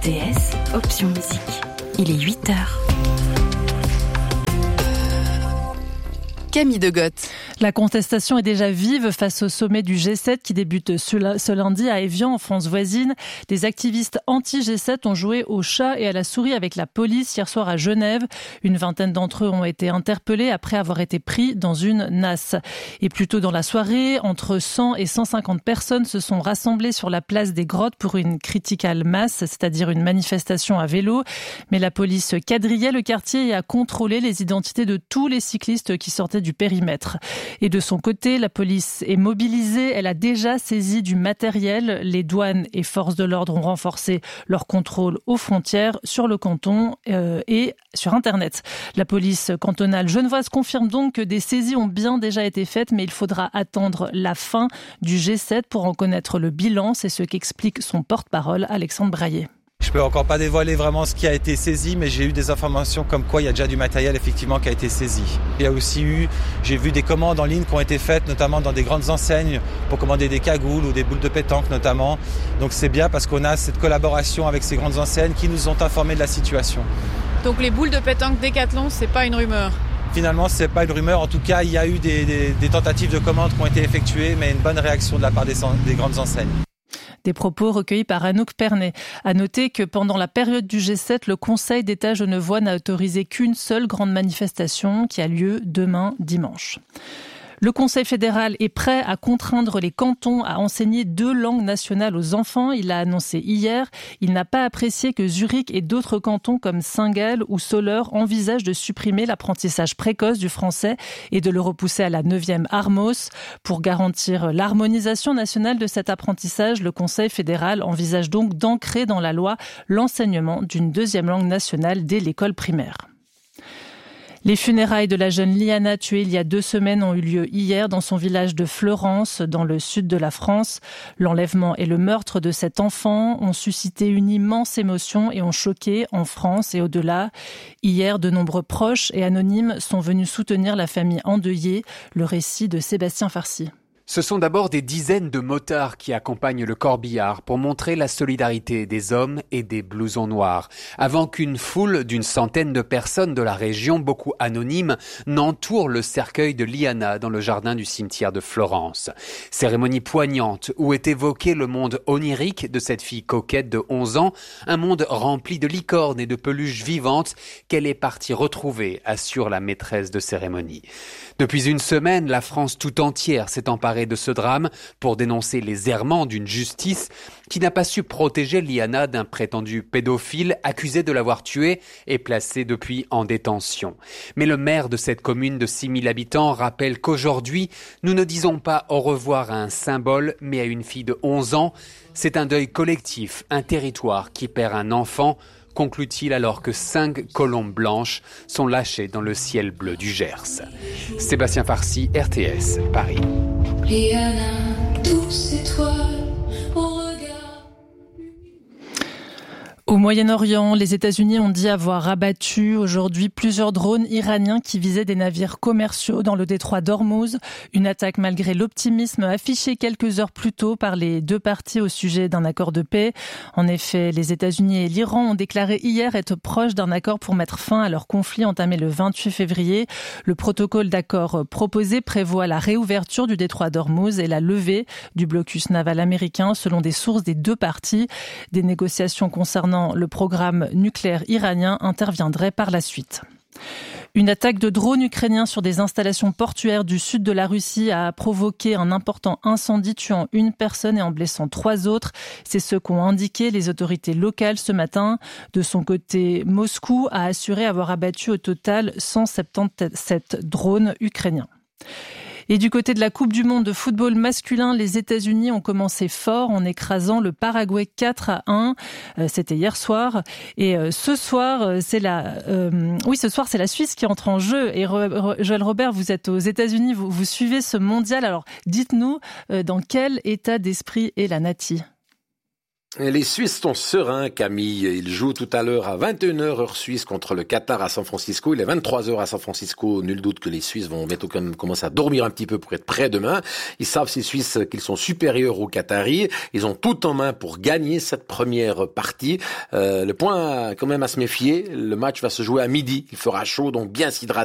RTS, option musique. Il est 8h. Camille Degotte. La contestation est déjà vive face au sommet du G7 qui débute ce lundi à Évian, en France voisine. Des activistes anti-G7 ont joué au chat et à la souris avec la police hier soir à Genève. Une vingtaine d'entre eux ont été interpellés après avoir été pris dans une nasse. Et plus tôt dans la soirée, entre 100 et 150 personnes se sont rassemblées sur la place des Grottes pour une critical mass, c'est-à-dire une manifestation à vélo. Mais la police quadrillait le quartier et a contrôlé les identités de tous les cyclistes qui sortaient du périmètre. Et de son côté, la police est mobilisée. Elle a déjà saisi du matériel. Les douanes et forces de l'ordre ont renforcé leur contrôle aux frontières, sur le canton et sur Internet. La police cantonale genevoise confirme donc que des saisies ont bien déjà été faites, mais il faudra attendre la fin du G7 pour en connaître le bilan. C'est ce qu'explique son porte-parole, Alexandre Braillet. Je peux encore pas dévoiler vraiment ce qui a été saisi, mais j'ai eu des informations comme quoi il y a déjà du matériel effectivement qui a été saisi. Il y a aussi j'ai vu des commandes en ligne qui ont été faites, notamment dans des grandes enseignes pour commander des cagoules ou des boules de pétanque notamment. Donc c'est bien parce qu'on a cette collaboration avec ces grandes enseignes qui nous ont informés de la situation. Donc les boules de pétanque Décathlon, c'est pas une rumeur? Finalement, c'est pas une rumeur. En tout cas, il y a eu des tentatives de commandes qui ont été effectuées, mais une bonne réaction de la part des grandes enseignes. Des propos recueillis par Anouk Pernet. À noter que pendant la période du G7, le Conseil d'État genevois n'a autorisé qu'une seule grande manifestation qui a lieu demain dimanche. Le Conseil fédéral est prêt à contraindre les cantons à enseigner 2 langues nationales aux enfants. Il l'a annoncé hier. Il n'a pas apprécié que Zurich et d'autres cantons comme Saint-Gall ou Soleure envisagent de supprimer l'apprentissage précoce du français et de le repousser à la 9e Armos. Pour garantir l'harmonisation nationale de cet apprentissage, le Conseil fédéral envisage donc d'ancrer dans la loi l'enseignement d'une 2e langue nationale dès l'école primaire. Les funérailles de la jeune Liana tuée il y a 2 semaines ont eu lieu hier dans son village de Fleurance, dans le sud de la France. L'enlèvement et le meurtre de cet enfant ont suscité une immense émotion et ont choqué en France et au-delà. Hier, de nombreux proches et anonymes sont venus soutenir la famille endeuillée. Le récit de Sébastien Farcy. Ce sont d'abord des dizaines de motards qui accompagnent le corbillard pour montrer la solidarité des hommes et des blousons noirs, avant qu'une foule d'une centaine de personnes de la région, beaucoup anonymes, n'entoure le cercueil de Liana dans le jardin du cimetière de Florence. Cérémonie poignante où est évoqué le monde onirique de cette fille coquette de 11 ans, un monde rempli de licornes et de peluches vivantes qu'elle est partie retrouver, assure la maîtresse de cérémonie. Depuis une semaine, la France tout entière s'est emparée de ce drame pour dénoncer les errements d'une justice qui n'a pas su protéger Liana d'un prétendu pédophile accusé de l'avoir tuée et placé depuis en détention. Mais le maire de cette commune de 6000 habitants rappelle qu'aujourd'hui, nous ne disons pas au revoir à un symbole, mais à une fille de 11 ans. C'est un deuil collectif, un territoire qui perd un enfant, conclut-il alors que 5 colombes blanches sont lâchées dans le ciel bleu du Gers. Sébastien Farcy, RTS, Paris. Liana, douce étoile, au regard. Au Moyen-Orient, les États-Unis ont dit avoir abattu aujourd'hui plusieurs drones iraniens qui visaient des navires commerciaux dans le détroit d'Ormuz. Une attaque malgré l'optimisme affiché quelques heures plus tôt par les 2 parties au sujet d'un accord de paix. En effet, les États-Unis et l'Iran ont déclaré hier être proches d'un accord pour mettre fin à leur conflit entamé le 28 février. Le protocole d'accord proposé prévoit la réouverture du détroit d'Ormuz et la levée du blocus naval américain selon des sources des 2 parties. Des négociations concernant le programme nucléaire iranien interviendrait par la suite. Une attaque de drones ukrainiens sur des installations portuaires du sud de la Russie a provoqué un important incendie tuant 1 personne et en blessant 3 autres. C'est ce qu'ont indiqué les autorités locales ce matin. De son côté, Moscou a assuré avoir abattu au total 177 drones ukrainiens. Et du côté de la Coupe du monde de football masculin, les États-Unis ont commencé fort en écrasant le Paraguay 4-1. C'était hier soir. Et ce soir, c'est la Suisse qui entre en jeu. Et Joël Robert, vous êtes aux États-Unis, vous suivez ce mondial. Alors, dites-nous dans quel état d'esprit est la Nati ? Les Suisses sont sereins, Camille. Ils jouent tout à l'heure à 21h heure suisse contre le Qatar à San Francisco. Il est 23h à San Francisco. Nul doute que les Suisses vont bientôt quand même commencer à dormir un petit peu pour être prêts demain. Ils savent, ces Suisses, qu'ils sont supérieurs aux Qataris. Ils ont tout en main pour gagner cette première partie. Le point quand même à se méfier. Le match va se jouer à midi. Il fera chaud, donc bien s'hydrater.